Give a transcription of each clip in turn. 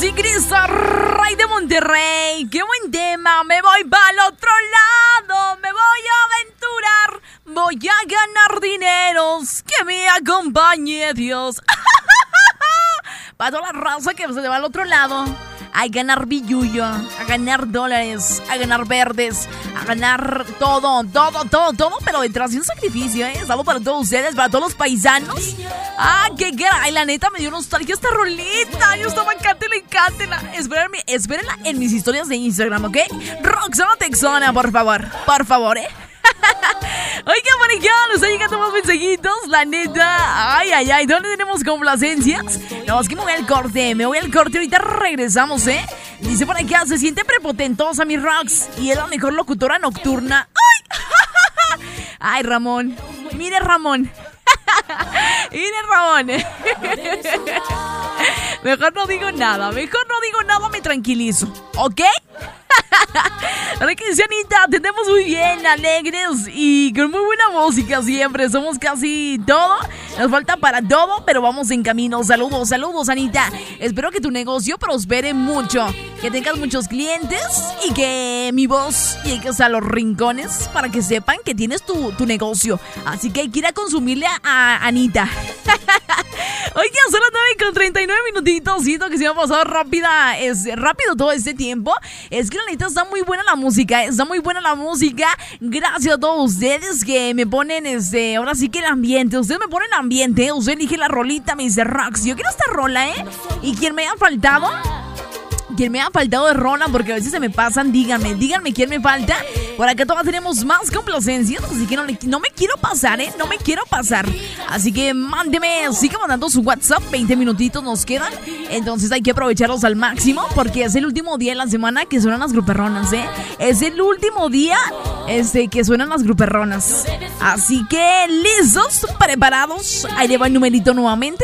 y Cristo Rey de Monterrey. ¡Qué buen tema! Me voy para el otro lado, me voy a aventurar, voy a ganar dineros, que me acompañe Dios. Para toda la raza que se va al otro lado, a ganar billullo, a ganar dólares, a ganar verdes, a ganar todo, pero detrás de un sacrificio, ¿eh? Salud para todos ustedes, para todos los paisanos. Ah, qué caray, la neta me dio nostalgia esta rolita. Yo estaba cántela. Espérenla en mis historias de Instagram, ¿ok? Roxana Texona, por favor, ¿eh? Oiga, por acá nos están llegando más mensajitos. La neta, ay, ¿dónde tenemos complacencias? No, es que me voy al corte, ahorita regresamos, ¿eh? Dice por acá, se siente prepotentosa mi Rox y es la mejor locutora nocturna. ¡Ay! Ay, Ramón, mire Ramón. Mejor no digo nada, me tranquilizo, ¿ok? Ahora que dice Anita, atendemos muy bien, alegres y con muy buena música siempre. Somos casi todo, nos falta para todo, pero vamos en camino. Saludos, Anita. Espero que tu negocio prospere mucho, que tengas muchos clientes y que mi voz llegue a los rincones para que sepan que tienes tu negocio. Así que hay que ir a consumirle a Anita. Oiga, son las 9:39 minutitos. Siento que se me ha pasado rápido todo este tiempo. Es que la neta está muy buena la música. Gracias a todos ustedes que me ponen ahora sí que el ambiente. Ustedes me ponen ambiente. Usted elige la rolita, me dice Rox. Yo quiero esta rola, ¿eh? Y quien me ha faltado de rola, porque a veces se me pasan, díganme quién me falta. Por acá todas tenemos más complacencias, así que no me quiero pasar, ¿eh? Así que siga mandando su WhatsApp, 20 minutitos nos quedan. Entonces hay que aprovecharlos al máximo, porque es el último día de la semana que suenan las gruperronas, ¿eh? Es el último día que suenan las gruperronas. Así que, listos, preparados. Ahí le va el numerito nuevamente,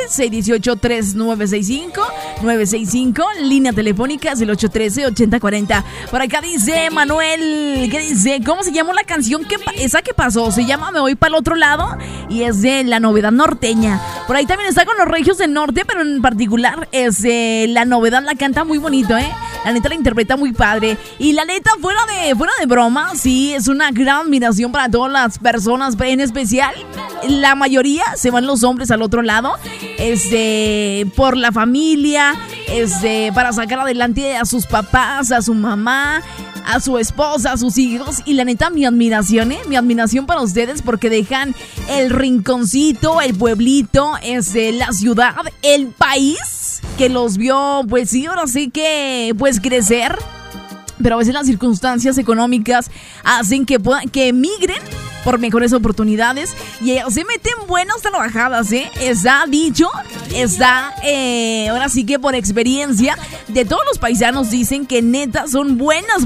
618-3965-965, línea telefónica es el 813-8040. Por acá dice Manuel, ¿qué dice? ¿Cómo se llama la canción que pasó? Se llama Me voy para el otro lado y es de La Novedad Norteña. Por ahí también está con los Regios del Norte, pero en particular es La Novedad, la canta muy bonito, ¿eh? La neta la interpreta muy padre. Y la neta, fuera de broma, sí, es una gran admiración para todas las personas, en especial la mayoría se van los hombres al otro lado, por la familia, para sacar adelante a sus papás, a su mamá, a su esposa, a sus hijos. Y la neta, mi admiración para ustedes, porque dejan el rinconcito, el pueblito, la ciudad, el país que los vio, pues sí, ahora sí que pues crecer. Pero a veces las circunstancias económicas hacen que emigren por mejores oportunidades y se meten buenas trabajadas, ¿eh? Está dicho, ahora sí que por experiencia de todos los paisanos dicen que neta son buenas,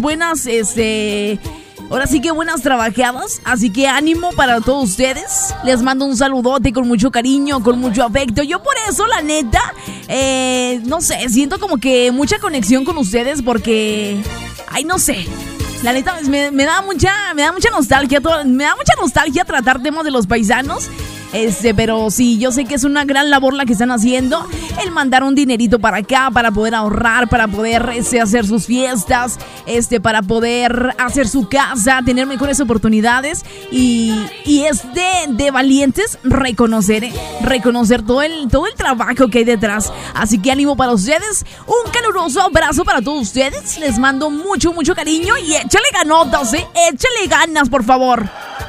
ahora sí que buenas trabajadas. Así que ánimo para todos ustedes. Les mando un saludote con mucho cariño, con mucho afecto. Yo por eso, la neta, no sé, siento como que mucha conexión con ustedes porque, ay, no sé. La neta, me da mucha nostalgia. Me da mucha nostalgia tratar temas de los paisanos. Pero sí, yo sé que es una gran labor la que están haciendo. El mandar un dinerito para acá, para poder ahorrar, para poder hacer sus fiestas, para poder hacer su casa, tener mejores oportunidades. Y es de valientes reconocer todo el trabajo que hay detrás. Así que ánimo para ustedes. Un caluroso abrazo para todos ustedes. Les mando mucho cariño y échale ganotas, échale ganas, por favor.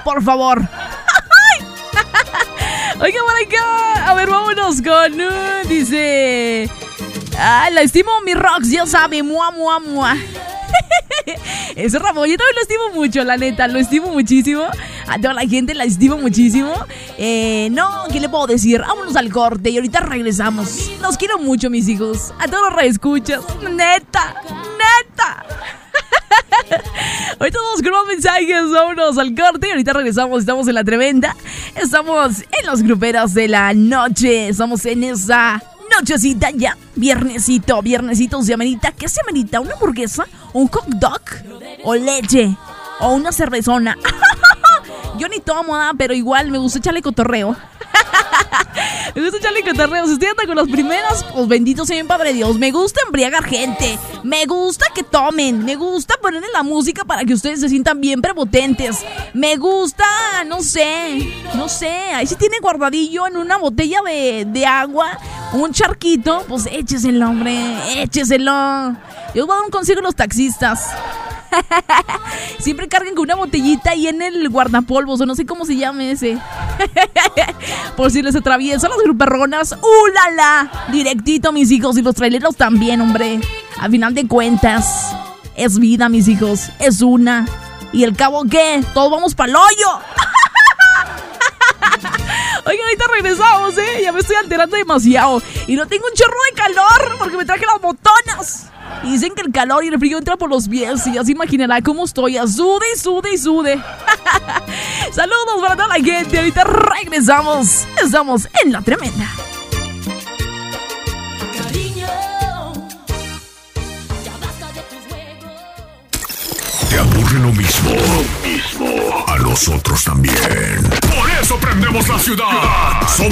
Oiga, por acá, a ver, vámonos con, dice, la estimo mi Rox, ya sabe, mua. Eso, Ramón, yo también lo estimo mucho, la neta, lo estimo muchísimo. A toda la gente la estimo muchísimo. No, ¿qué le puedo decir? Vámonos al corte y ahorita regresamos. Los quiero mucho, mis hijos. A todos los reescuchas, neta. Hoy todos con más mensajes, vámonos al corte y ahorita regresamos. Estamos en La Tremenda, estamos en las gruperas de la noche, estamos en esa nochecita ya, viernesito se amerita. ¿Qué se amerita? ¿Una hamburguesa? ¿Un hot dog? ¿O leche? ¿O una cervezona? Yo ni tomo nada, pero igual me gusta echarle cotorreo. Me gusta echarle cotorreo. Si usted anda con las primeras, pues bendito sea mi Padre Dios. Me gusta embriagar gente. Me gusta que tomen. Me gusta ponerle la música para que ustedes se sientan bien prepotentes. Me gusta, no sé. Ahí si tiene guardadillo en una botella de agua, un charquito, pues écheselo, hombre. Écheselo. Yo os voy a dar un consejo a los taxistas. Siempre carguen con una botellita ahí en el guardapolvos, o no sé cómo se llame ese. Por si les atraviesan las gruperronas. ¡Ulala! Directito, mis hijos, y los traileros también, hombre. Al final de cuentas, es vida, mis hijos. Es una. ¿Y el cabo qué? Todos vamos pa'l hoyo. Oigan, ahorita regresamos, ya me estoy alterando demasiado. Y no tengo un chorro de calor porque me traje las botonas. Y dicen que el calor y el frío entra por los pies. Y ya se imaginará cómo estoy. Sude y sude y sude. Saludos para toda la gente. Ahorita regresamos. Estamos en La Tremenda. Cariño, ya basta de tus juegos. ¿Te aburre lo mismo? A nosotros también. Por eso prendemos la ciudad.